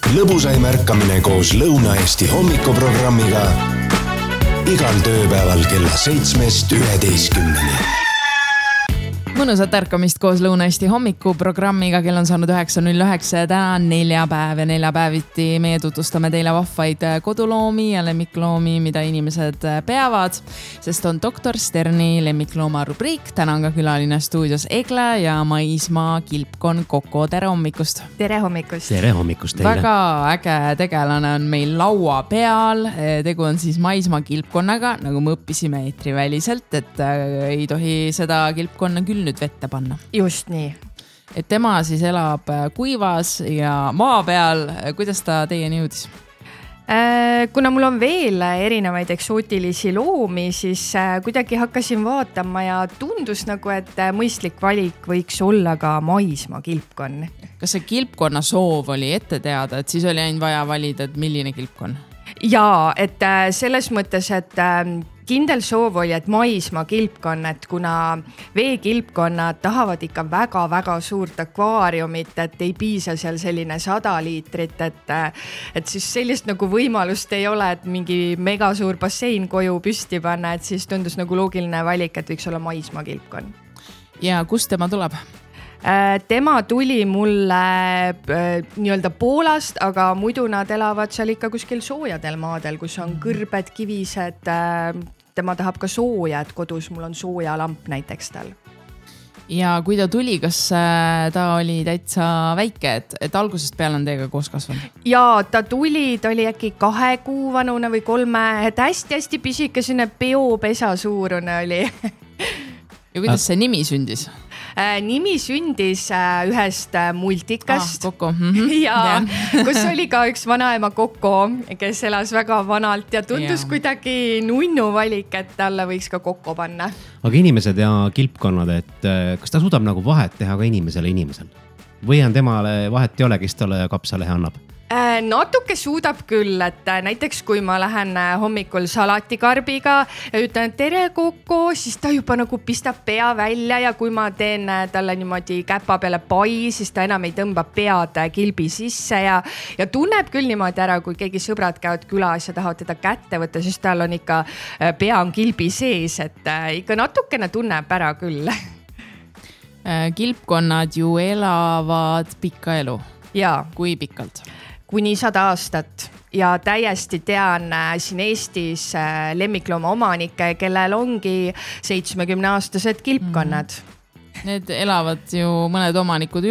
Lõbusaim ärkamine koos Lõuna-Eesti hommikuprogrammiga igal tööpäeval kella 7-11. Mõnusat ärkamist koos Lõuna-Eesti hommikuprogrammiga, kell on saanud 9.09 ja täna on neljapäev ja neljapäeviti meie tutvustame teile vahvaid koduloomi ja lemmikloomi, mida inimesed peavad, sest on Doktor Sterni lemmiklooma rubriik. Täna on ka külaline stuudios Egle ja maismaa kilpkon Koko. Tere hommikust! Tere hommikust! Tere hommikust teile! Väga äge tegelane on meil laua peal. Tegu on siis maismaa kilpkonnaga, nagu me õppisime eetriväliselt, et ei tohi seda kilpkonna küll nüüd vette panna. Just nii. Et tema siis elab kuivas ja maa peal. Kuidas ta teieni jõudis? Kuna mul on veel erinevaid eksootilisi loomi, siis kuidagi hakkasin vaatama ja tundus nagu, et mõistlik valik võiks olla ka maismaa kilpkonn. Kas see kilpkonna soov oli ette teada, et siis oli ainult vaja valida, et milline kilpkonn? Jaa, et selles mõttes, et kindel soov oli, et maismaa kilpkonn, et kuna veekilpkonnad tahavad ikka väga-väga suurt akvaariumit, et ei piisa seal selline 100 liitrit, et siis sellist nagu võimalust ei ole, et mingi mega suur bassein koju püsti panna, et siis tundus nagu loogiline valik, et võiks olla maismaa kilpkonn. Ja kust tema tuleb? Tema tuli mulle nii-öelda Poolast, aga muidu nad elavad seal ikka kuskil soojadel maadel, kus on kõrbed, kivised. Tema tahab ka sooja, et kodus mul on sooja lamp näiteks tal. Ja kui ta tuli, kas ta oli täitsa väike, et algusest peale on teiega koos kasvanud? Ja ta oli äkki 2 kuu vanune või 3, et hästi-hästi pisikesene peopesa suurune oli. Ja kuidas see nimi sündis? Nimi sündis ühest multikast. Koko. Ja kus oli ka üks vanaema Koko, kes elas väga vanalt ja tundus kuidagi nunnu valik, et talle võiks ka Koko panna. Aga inimesed ja kilpkonnad, et kas ta suudab nagu vahet teha ka inimesele inimesel? Või on temale vahet ei ole, kes talle kapsalehe annab? Natuke suudab küll, et näiteks kui ma lähen hommikul salatikarbiga ja ütlen tere Koko, siis ta juba nagu pistab pea välja ja kui ma teen talle niimoodi käpa peale pai, siis ta enam ei tõmba pead kilbi sisse ja tunneb küll niimoodi ära, kui keegi sõbrad käivad külas ja tahavad teda kätte võtta, siis tal on ikka pea on kilbi sees, et ikka natukene tunneb ära küll. Kilpkonnad ju elavad pikka elu. Ja. Kui pikalt? Kuni 100 aastat ja täiesti tean siin Eestis lemmiklooma omanikke, kellel ongi 70-aastased kilpkonnad. Need elavad ju mõned omanikud